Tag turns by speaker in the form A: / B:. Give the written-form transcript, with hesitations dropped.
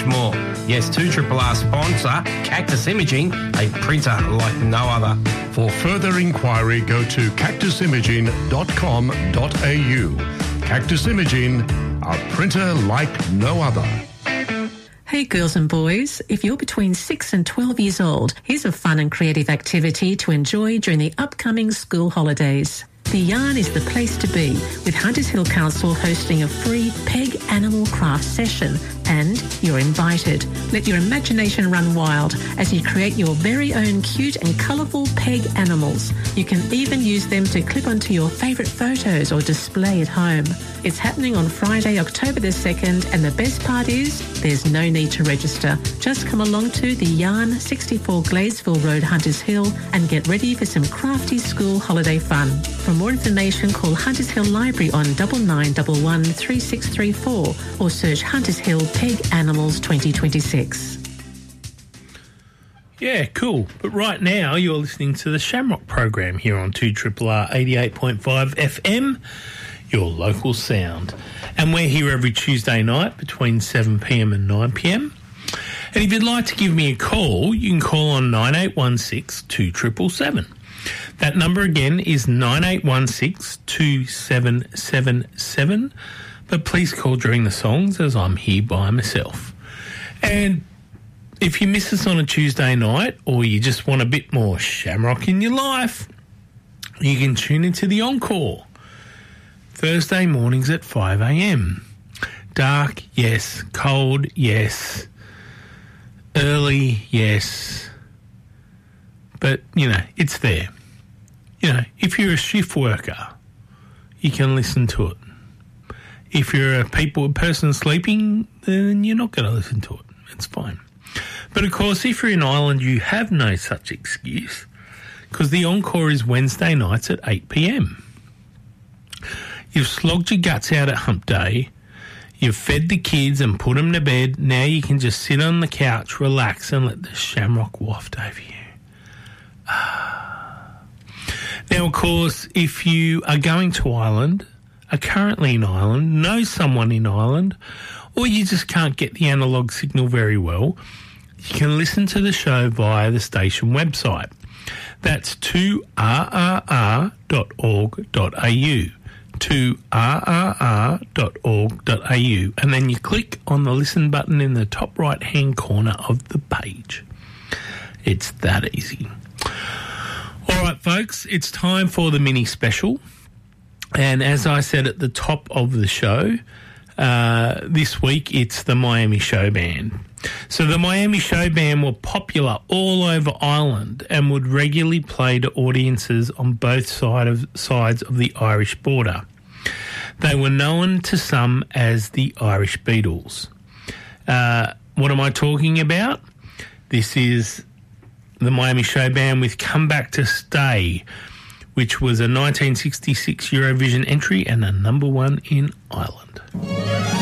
A: more. Yes, 2RRR sponsor, Cactus Imaging, a printer like no other.
B: For further inquiry, go to cactusimaging.com.au. Cactus Imaging, a printer like no other.
C: Hey girls and boys, if you're between 6 and 12 years old, here's a fun and creative activity to enjoy during the upcoming school holidays. The Yarn is the place to be, with Hunters Hill Council hosting a free Peg Animal Craft session, and you're invited. Let your imagination run wild as you create your very own cute and colourful peg animals. You can even use them to clip onto your favourite photos or display at home. It's happening on Friday, October the 2nd, and the best part is there's no need to register. Just come along to the Yarn, 64 Gladesville Road, Hunters Hill, and get ready for some crafty school holiday fun. For more information, call Hunters Hill Library on 9911 3634 or search Hunters Hill Peg Animals 2026.
D: Yeah, cool. But right now you're listening to the Shamrock program here on 2RRR 88.5 FM, your local sound. And we're here every Tuesday night between 7pm and 9pm. And if you'd like to give me a call, you can call on 9816 2777. That number again is 9816 2777. But please call during the songs as I'm here by myself. And if you miss us on a Tuesday night or you just want a bit more Shamrock in your life, you can tune into the Encore. Thursday mornings at 5am. Dark, yes. Cold, yes. Early, yes. But, it's there. If you're a shift worker, you can listen to it. If you're a person sleeping, then you're not going to listen to it. It's fine. But, of course, if you're in Ireland, you have no such excuse because the Encore is Wednesday nights at 8pm. You've slogged your guts out at hump day. You've fed the kids and put them to bed. Now you can just sit on the couch, relax, and let the Shamrock waft over you. Now, of course, if you are going to Ireland, are currently in Ireland, know someone in Ireland, or you just can't get the analogue signal very well, you can listen to the show via the station website. That's 2rrr.org.au. 2rrr.org.au, and then you click on the listen button in the top right hand corner of the page. It's that easy. All right, folks, it's time for the mini special. And as I said at the top of the show, this week it's the Miami Show Band. So the Miami Show Band were popular all over Ireland and would regularly play to audiences on both sides of the Irish border. They were known to some as the Irish Beatles. What am I talking about? This is the Miami Show Band with Come Back to Stay, which was a 1966 Eurovision entry and a number one in Ireland.